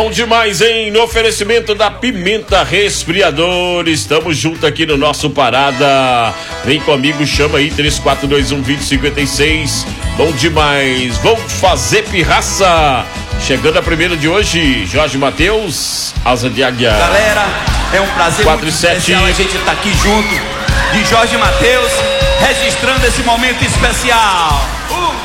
Bom demais, hein? No oferecimento da Pimenta Resfriador, estamos juntos aqui no nosso Parada. Vem comigo, chama aí 3421-2056. Bom demais, vamos fazer pirraça. Chegando a primeira de hoje, Jorge Mateus, Asa de Águia. Galera, é um prazer muito especial a gente estar aqui junto de Jorge Mateus, registrando esse momento especial.